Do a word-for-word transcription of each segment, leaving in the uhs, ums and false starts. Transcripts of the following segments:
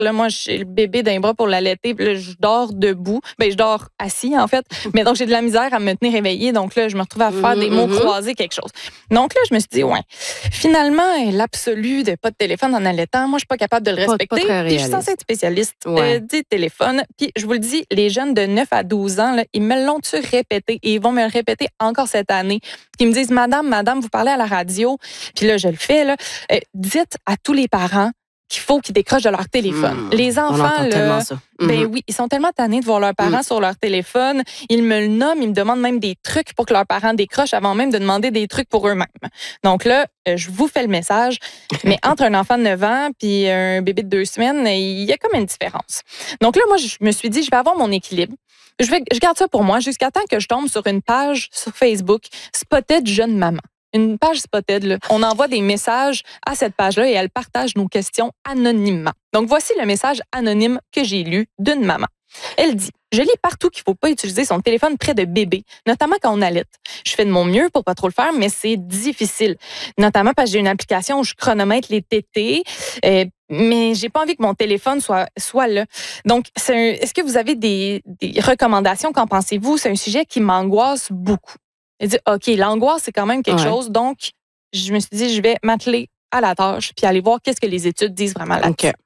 Là, moi, j'ai le bébé d'un bras pour l'allaiter, puis là, je dors debout. Ben, je dors assis, en fait. Mais donc, j'ai de la misère à me tenir éveillée. Donc là, je me retrouve à faire des mots croisés, quelque chose. Donc là, je me suis dit, ouais, finalement, l'absolu de pas de téléphone en allaitant, moi, je suis pas capable de le respecter. Pas, pas très puis je suis censée être spécialiste ouais. euh, des téléphones. Puis je vous le dis, les jeunes de neuf à douze ans, là, ils me l'ont-tu répété et ils vont me le répéter encore cette année. Ils me disent, madame, madame, vous parlez à la radio. Puis là, je le fais, là. Euh, dites à tous les parents qu'il faut qu'ils décrochent de leur téléphone. Mmh, les enfants, là, ça. Mmh. ben oui, ils sont tellement tannés de voir leurs parents mmh. sur leur téléphone. Ils me le nomment, ils me demandent même des trucs pour que leurs parents décrochent avant même de demander des trucs pour eux-mêmes. Donc là, je vous fais le message, mais entre un enfant de neuf ans puis un bébé de deux semaines, il y a comme une différence. Donc là, moi, je me suis dit, je vais avoir mon équilibre. Je, vais, je garde ça pour moi jusqu'à temps que je tombe sur une page sur Facebook, Spotted Jeune Maman. Une page Spotted, là. On envoie des messages à cette page-là et elle partage nos questions anonymement. Donc, voici le message anonyme que j'ai lu d'une maman. Elle dit, je lis partout qu'il ne faut pas utiliser son téléphone près de bébé, notamment quand on allaite. Je fais de mon mieux pour pas trop le faire, mais c'est difficile. Notamment parce que j'ai une application où je chronomètre les tétés, euh, mais j'ai pas envie que mon téléphone soit, soit là. Donc, c'est un, est-ce que vous avez des, des recommandations? Qu'en pensez-vous? C'est un sujet qui m'angoisse beaucoup. Elle dit, OK, l'angoisse, c'est quand même quelque ouais. chose. Donc, je me suis dit, je vais m'atteler à la tâche puis aller voir qu'est-ce que les études disent vraiment là-dessus. Okay.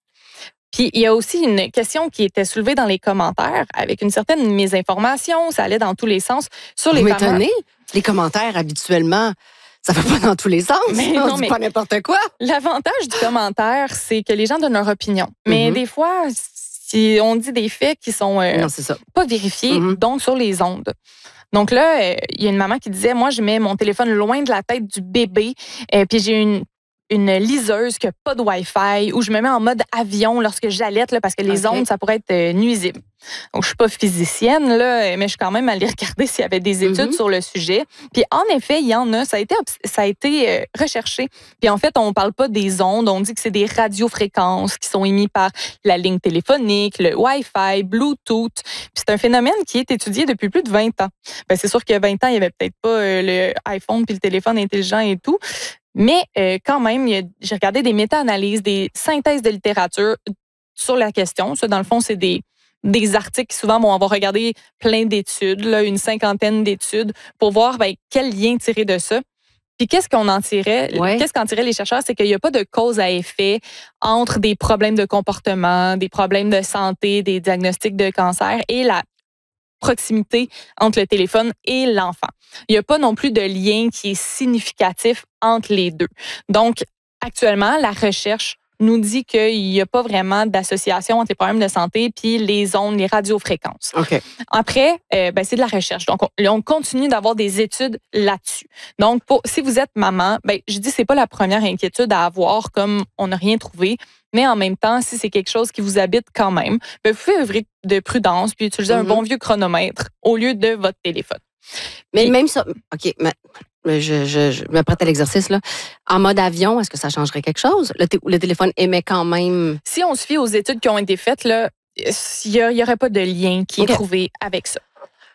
Puis, il y a aussi une question qui était soulevée dans les commentaires avec une certaine mésinformation. Ça allait dans tous les sens sur les Vous parents. m'étonnez? Les commentaires, habituellement, ça ne va pas dans tous les sens. Mais on non, dit mais pas n'importe quoi. L'avantage du commentaire, c'est que les gens donnent leur opinion. Mais mm-hmm. des fois, si on dit des faits qui sont euh, non, c'est ça. pas vérifiés, Mm-hmm. donc sur les ondes. Donc là, il euh, y a une maman qui disait, moi, je mets mon téléphone loin de la tête du bébé, euh, puis j'ai une, une liseuse qui n'a pas de Wi-Fi, ou je me mets en mode avion lorsque j'allaite, là, parce que les okay. ondes, ça pourrait être euh, nuisible. Donc, je suis pas physicienne, là, mais je suis quand même allée regarder s'il y avait des études mm-hmm. sur le sujet. Puis, en effet, il y en a. Ça a été, ça a été euh, recherché. Puis, en fait, on parle pas des ondes. On dit que c'est des radiofréquences qui sont émises par la ligne téléphonique, le Wi-Fi, Bluetooth. Puis, c'est un phénomène qui est étudié depuis plus de vingt ans. Ben, c'est sûr qu'il y a vingt ans, il y avait peut-être pas euh, le iPhone puis le téléphone intelligent et tout. Mais euh, quand même, a, j'ai regardé des méta-analyses, des synthèses de littérature sur la question. Ça, dans le fond, c'est des des articles qui souvent vont avoir regardé plein d'études, là, une cinquantaine d'études, pour voir ben, quel lien tirer de ça. Puis qu'est-ce qu'on en tirait? Ouais. Qu'est-ce qu'en tiraient les chercheurs? C'est qu'il n'y a pas de cause à effet entre des problèmes de comportement, des problèmes de santé, des diagnostics de cancer et la proximité entre le téléphone et l'enfant. Il n'y a pas non plus de lien qui est significatif entre les deux. Donc, actuellement, la recherche nous dit qu'il n'y a pas vraiment d'association entre les problèmes de santé puis les ondes, les radiofréquences. Okay. Après, euh, ben, c'est de la recherche. Donc, on, on continue d'avoir des études là-dessus. Donc, pour, si vous êtes maman, ben, je dis c'est pas la première inquiétude à avoir comme on n'a rien trouvé. Mais en même temps, si c'est quelque chose qui vous habite quand même, ben, vous pouvez œuvrer de prudence puis utiliser mm-hmm. un bon vieux chronomètre au lieu de votre téléphone. Mais puis, même ça, OK, mais je, je, je me prête à l'exercice, là. En mode avion, est-ce que ça changerait quelque chose? Le, t- le téléphone émet quand même... Si on se fie aux études qui ont été faites, là, il n'y aurait pas de lien qui okay. est trouvé avec ça.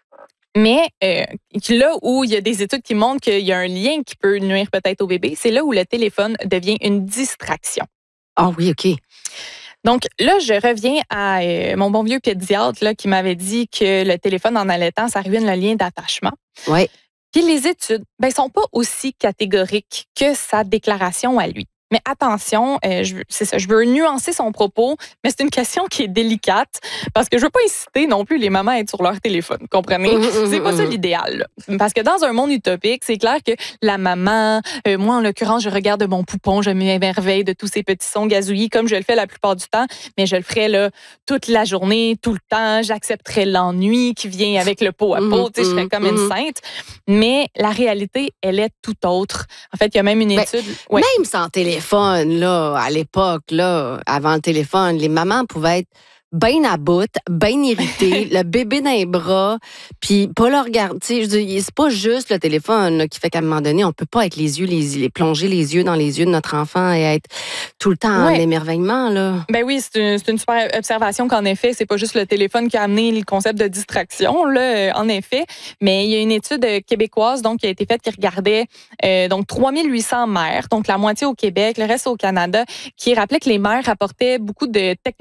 Mais euh, là où il y a des études qui montrent qu'il y a un lien qui peut nuire peut-être au bébé, c'est là où le téléphone devient une distraction. Ah oui, OK. Donc là, je reviens à euh, mon bon vieux pédiatre là, qui m'avait dit que le téléphone en allaitant, ça ruine le lien d'attachement. Oui. Puis les études, ben, sont pas aussi catégoriques que sa déclaration à lui. Mais attention, euh, je, c'est ça, je veux nuancer son propos, mais c'est une question qui est délicate parce que je veux pas inciter non plus les mamans à être sur leur téléphone, comprenez? Mmh, mmh, c'est pas mmh. ça l'idéal. Là. Parce que dans un monde utopique, c'est clair que la maman, euh, moi en l'occurrence, je regarde mon poupon, je m'émerveille de tous ces petits sons gazouillis comme je le fais la plupart du temps, mais je le ferai là toute la journée, tout le temps. J'accepterai l'ennui qui vient avec le pot à pot, mmh, tu sais, je serais comme mmh. une sainte. Mais la réalité, elle est tout autre. En fait, il y a même une étude... Ben, ouais. Même sans téléphone, là, à l'époque, là, avant le téléphone, les mamans pouvaient être bien à bout, bien irrité, le bébé dans les bras, puis pas le regarder. Tu sais, je dis, c'est pas juste le téléphone là, qui fait qu'à un moment donné, on peut pas être les yeux, les, les plonger les yeux dans les yeux de notre enfant et être tout le temps Ouais. en émerveillement, là. Ben oui, c'est une, c'est une super observation qu'en effet, c'est pas juste le téléphone qui a amené le concept de distraction, là, euh, en effet. Mais il y a une étude euh, québécoise donc qui a été faite qui regardait euh, donc trois mille huit cents mères, donc la moitié au Québec, le reste au Canada, qui rappelait que les mères apportaient beaucoup de technologies